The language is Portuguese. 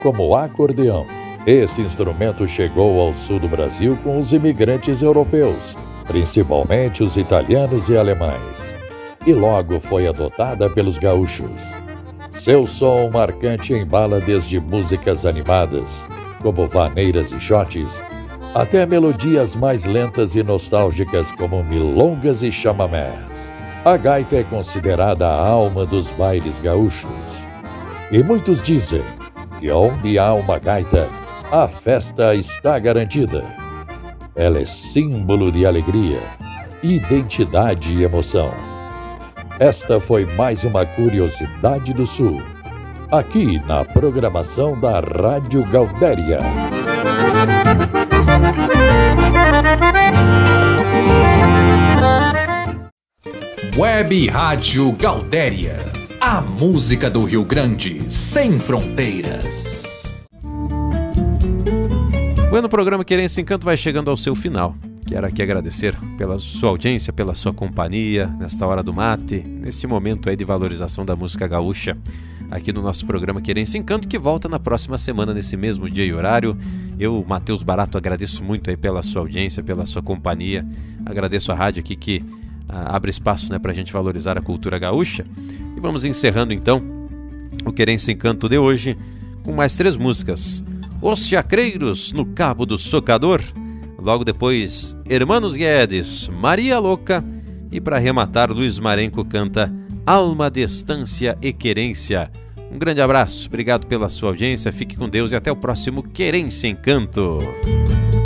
como o acordeão. Esse instrumento chegou ao sul do Brasil com os imigrantes europeus, principalmente os italianos e alemães, e logo foi adotada pelos gaúchos. Seu som marcante embala desde músicas animadas, como vaneiras e xotes, até melodias mais lentas e nostálgicas como milongas e chamamés. A gaita é considerada a alma dos bailes gaúchos. E muitos dizem que onde há uma gaita, a festa está garantida. Ela é símbolo de alegria, identidade e emoção. Esta foi mais uma curiosidade do Sul, aqui na programação da Rádio Gaudéria. Web Rádio Gaudéria, a música do Rio Grande sem fronteiras. Bueno, o programa Querência Encanto vai chegando ao seu final. Quero aqui agradecer pela sua audiência, pela sua companhia, nesta hora do mate, nesse momento aí de valorização da música gaúcha, aqui no nosso programa Querência Encanto, que volta na próxima semana, nesse mesmo dia e horário. Eu, Matheus Barato, agradeço muito aí pela sua audiência, pela sua companhia. Agradeço a rádio aqui que abre espaço, né, pra gente valorizar a cultura gaúcha. E vamos encerrando então o Querência Encanto de hoje com mais 3 músicas. Os Chacreiros, no Cabo do Socador. Logo depois, Hermanos Guedes, Maria Louca. E para arrematar, Luiz Marenco canta Alma, Distância e Querência. Um grande abraço, obrigado pela sua audiência, fique com Deus e até o próximo Querência Encanto.